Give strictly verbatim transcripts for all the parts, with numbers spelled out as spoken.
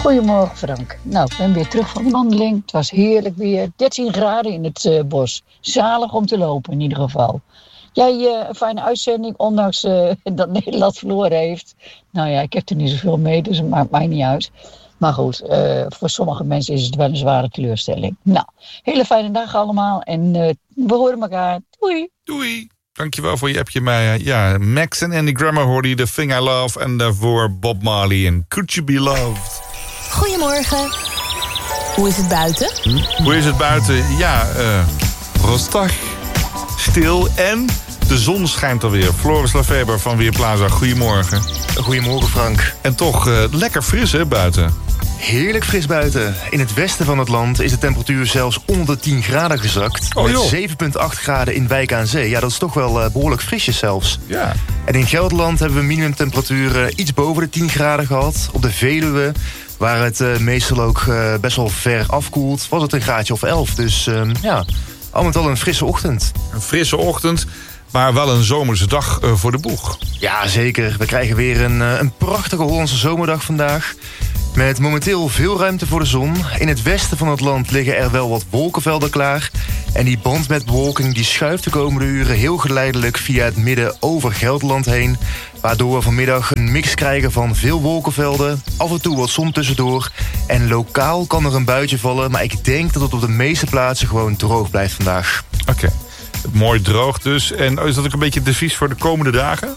Goedemorgen Frank. Nou, ik ben weer terug van de wandeling. Het was heerlijk weer. dertien graden in het uh, bos. Zalig om te lopen in ieder geval. Jij, uh, een fijne uitzending, ondanks uh, dat Nederland verloren heeft. Nou ja, ik heb er niet zoveel mee, dus het maakt mij niet uit. Maar goed, uh, voor sommige mensen is het wel een zware teleurstelling. Nou, hele fijne dag allemaal en uh, we horen elkaar. Doei. Doei. Dankjewel voor je appje, Maya. Ja, Max en Andy Grammer hoorde je The Thing I Love. En daarvoor Bob Marley en Could You Be Loved. Goedemorgen. Hoe is het buiten? Hm? Hoe is het buiten? Ja, uh, rustig, stil en de zon schijnt alweer. Floris Lefeber van Weerplaza, goedemorgen. Goedemorgen Frank. En toch uh, lekker fris hè, buiten. Heerlijk fris buiten. In het westen van het land is de temperatuur zelfs onder de tien graden gezakt. Oh, met zeven komma acht graden in Wijk aan Zee. Ja, dat is toch wel uh, behoorlijk frisjes zelfs. Ja. En in Gelderland hebben we minimumtemperaturen iets boven de tien graden gehad. Op de Veluwe, waar het uh, meestal ook uh, best wel ver afkoelt, was het een graadje of elf. Dus uh, ja, al met al een frisse ochtend. Een frisse ochtend, maar wel een zomerse dag uh, voor de boeg. Ja, zeker. We krijgen weer een, uh, een prachtige Hollandse zomerdag vandaag. Met momenteel veel ruimte voor de zon. In het westen van het land liggen er wel wat wolkenvelden klaar. En die band met bewolking die schuift de komende uren heel geleidelijk via het midden over Gelderland heen. Waardoor we vanmiddag een mix krijgen van veel wolkenvelden, af en toe wat zon tussendoor. En lokaal kan er een buitje vallen, maar ik denk dat het op de meeste plaatsen gewoon droog blijft vandaag. Oké, okay. Mooi droog dus. En is dat ook een beetje het devies voor de komende dagen?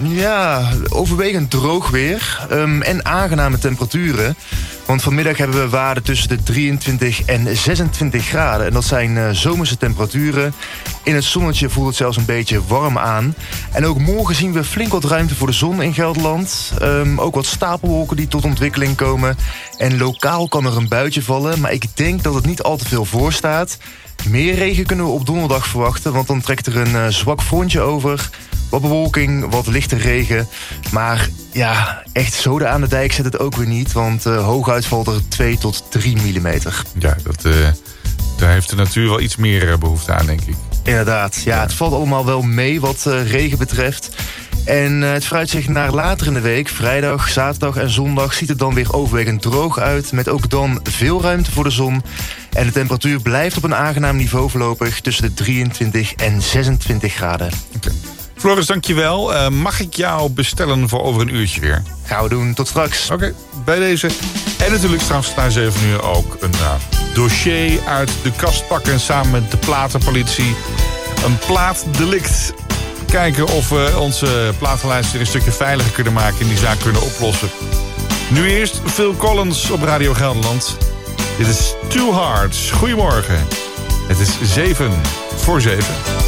Ja, overwegend droog weer um, en aangename temperaturen. Want vanmiddag hebben we waarden tussen de drieëntwintig en zesentwintig graden. En dat zijn uh, zomerse temperaturen. In het zonnetje voelt het zelfs een beetje warm aan. En ook morgen zien we flink wat ruimte voor de zon in Gelderland. Um, ook wat stapelwolken die tot ontwikkeling komen. En lokaal kan er een buitje vallen, maar ik denk dat het niet al te veel voorstaat. Meer regen kunnen we op donderdag verwachten, want dan trekt er een uh, zwak frontje over. Wat bewolking, wat lichte regen. Maar ja, echt zoden aan de dijk zet het ook weer niet. Want uh, hooguit valt er twee tot drie millimeter. Ja, dat, uh, daar heeft de natuur wel iets meer behoefte aan, denk ik. Inderdaad, ja, het valt allemaal wel mee wat uh, regen betreft. En uh, het vooruitzicht naar later in de week, vrijdag, zaterdag en zondag, ziet het dan weer overwegend droog uit. Met ook dan veel ruimte voor de zon. En de temperatuur blijft op een aangenaam niveau voorlopig tussen de drieëntwintig en zesentwintig graden. Okay. Floris, dankjewel. Uh, mag ik jou bestellen voor over een uurtje weer? Gaan we doen. Tot straks. Oké, okay, bij deze. En natuurlijk straks na zeven uur ook een uh, dossier uit de kast pakken samen met de platenpolitie. Een plaatdelict. Kijken of we onze platenlijst weer een stukje veiliger kunnen maken en die zaak kunnen oplossen. Nu eerst Phil Collins op Radio Gelderland. Dit is Two Hearts. Goedemorgen. Het is zeven voor zeven.